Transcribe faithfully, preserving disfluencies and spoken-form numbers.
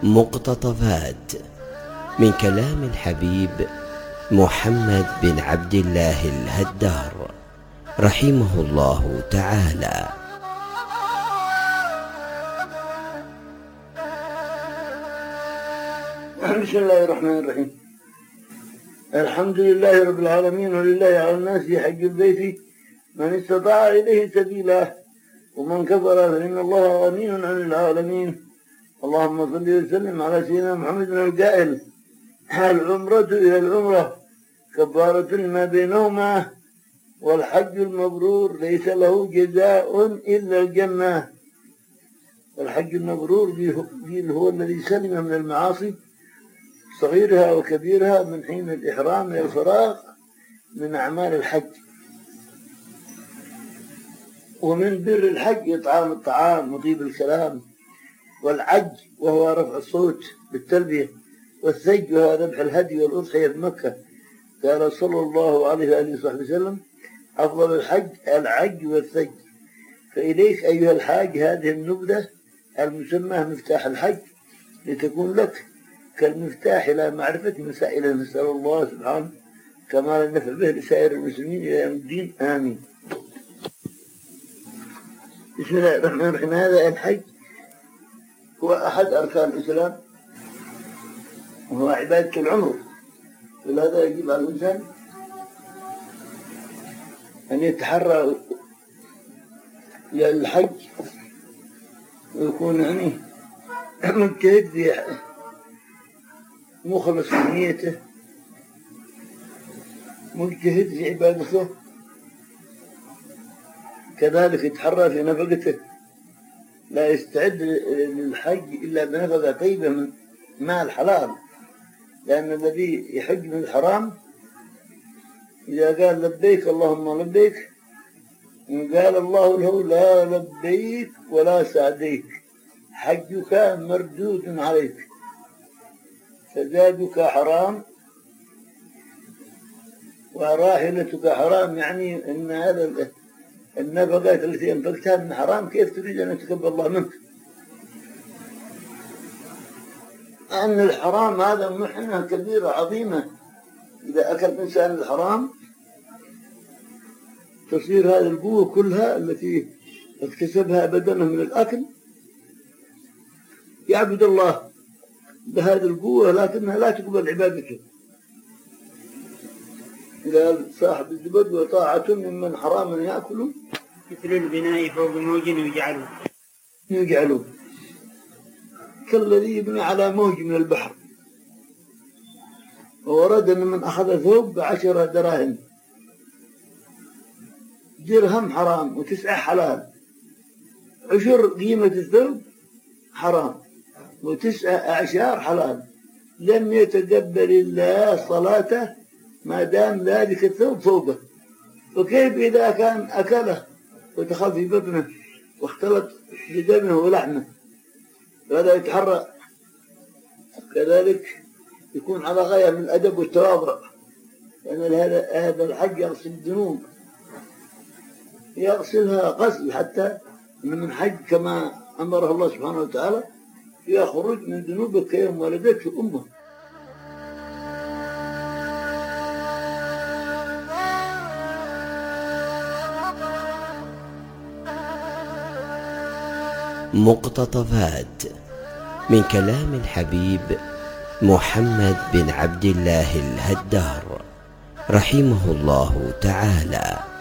مقتطفات من كلام الحبيب محمد بن عبد الله الهدار رحمه الله تعالى. بسم الله الرحمن الرحيم. الحمد لله رب العالمين، ولله على الناس حج البيت من استطاع إليه سبيلا، ومن كفر فإن الله غني عن العالمين. اللهم صل وسلم على سيدنا محمد القائل: العمرة إلى العمرة كفارة لما بينهما، والحج المبرور ليس له جزاء إلا الجنة. والحج المبرور هو الذي سلم من المعاصي صغيرها وكبيرها من حين الإحرام إلى الفراغ من أعمال الحج. ومن بر الحج إطعام الطعام وطيب الكلام، والعج وهو رفع الصوت بالتلبية، والثج وهو ذبح الهدي والأضحية بمكة. قال صلى الله عليه وآله وصحبه وسلم: أفضل الحج العج والثج. فإليك أيها الحاج هذه النبذة المسمى مفتاح الحج، لتكون لك كالمفتاح إلى معرفة مسائل، نسأل الله سبحانه كمال النفع به لسائر المسلمين إلى يوم الدين، آمين. بسم الله الرحمن الرحيم. هذا الحج هو أحد أركان الإسلام، وهو عبادة العمر، ولهذا يجب على الإنسان أن يتحرى للحج ويكون يعني مجتهد في مخلص في نيته، مجتهد في عبادته، كذلك يتحرى في نفقته، لا يستعد للحج إلا بنفقة طيبة من مال حلال، لأن الذي يحج من الحرام إذا قال لبيك اللهم لبيك، إن قال الله له لا لبيك ولا سعديك، حجك مردود عليك، فزادك حرام وراحلتك حرام. يعني أن هذا النفقات التي أنفقتها من حرام، كيف تريد أن يتقبل الله منك؟ أن الحرام هذا محنة كبيرة عظيمة. إذا أكل الإنسان الحرام تصير هذه القوة كلها التي اكتسبها بدنه من الأكل يعبد الله بهذه القوة، لكنها لا تقبل عبادته. إذا صاحب الزبد وطاعة ممن حراما يأكل مثل البناء فوق موج يجعله يجعله كالذي يبني على موج من البحر. وورد أن من أخذ ثوب بعشرة دراهم، درهم حرام وتسعة حلال، عشر قيمة الثوب حرام وتسعة أعشار حلال. لم يتقبل الله صلاته ما دام ذلك الثوب فوقه، وكيف إذا كان أكله ودخل في بطنه واختلط بدمه ولحمه؟ هذا يتحرى. كذلك يكون على غاية من الأدب والتواضع، لأن هذا هذا الحج يغسل الذنوب، يغسلها غسل حتى من حج كما أمره الله سبحانه وتعالى: يخرج من ذنوبك يوم ولدته أمه. مقتطفات من كلام الحبيب محمد بن عبد الله الهدار رحمه الله تعالى.